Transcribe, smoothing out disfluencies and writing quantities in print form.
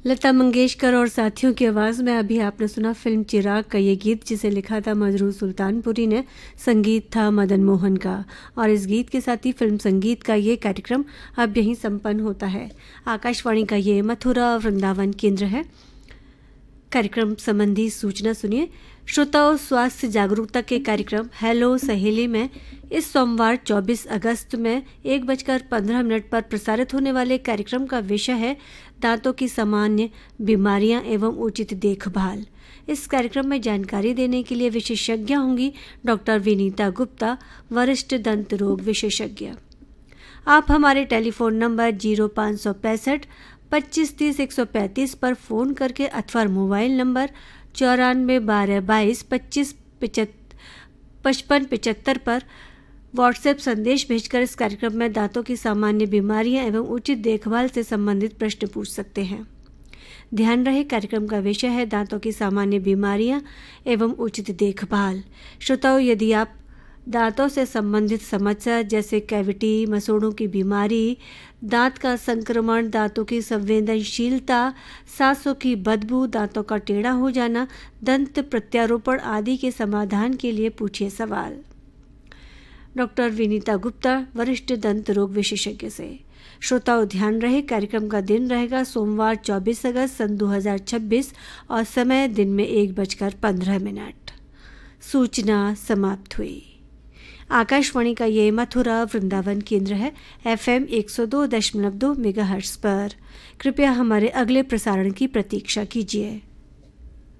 लता मंगेशकर और साथियों की आवाज़ में अभी आपने सुना फिल्म चिराग का ये गीत, जिसे लिखा था मजरूर सुल्तानपुरी ने, संगीत था मदन मोहन का। और इस गीत के साथ ही फिल्म संगीत का ये कार्यक्रम अब यहीं संपन्न होता है। आकाशवाणी का ये मथुरा वृंदावन केंद्र है। कार्यक्रम संबंधी सूचना सुनिए। श्रोताओं, स्वास्थ्य जागरूकता के कार्यक्रम हेलो सहेली में इस सोमवार 24 अगस्त में 1:15 पर प्रसारित होने वाले कार्यक्रम का विषय है दांतों की सामान्य बीमारियां एवं उचित देखभाल। इस कार्यक्रम में जानकारी देने के लिए विशेषज्ञ होंगी डॉक्टर विनीता गुप्ता, वरिष्ठ दंत रोग विशेषज्ञ। आप हमारे टेलीफोन नंबर 0565 25 30 135 पर फ़ोन करके अथवा मोबाइल नंबर 94 12 22 25 55 75 पर व्हाट्सएप संदेश भेजकर इस कार्यक्रम में दांतों की सामान्य बीमारियां एवं उचित देखभाल से संबंधित प्रश्न पूछ सकते हैं। ध्यान रहे, कार्यक्रम का विषय है दांतों की सामान्य बीमारियां एवं उचित देखभाल। श्रोताओं, यदि आप दांतों से संबंधित समस्या जैसे कैविटी, मसूड़ों की बीमारी, दांत का संक्रमण, दांतों की संवेदनशीलता, सांसों की बदबू, दांतों का टेढ़ा हो जाना, दंत प्रत्यारोपण आदि के समाधान के लिए पूछिए सवाल। डॉक्टर विनीता गुप्ता, वरिष्ठ दंत रोग विशेषज्ञ से। श्रोताओं, ध्यान रहे, कार्यक्रम का दिन रहेगा सोमवार 24 अगस्त सन 2026 और समय दिन में 1:15। सूचना समाप्त हुई। आकाशवाणी का ये मथुरा वृंदावन केंद्र है, FM 102.2 मेगाहर्ट्ज पर। कृपया हमारे अगले प्रसारण की प्रतीक्षा कीजिए।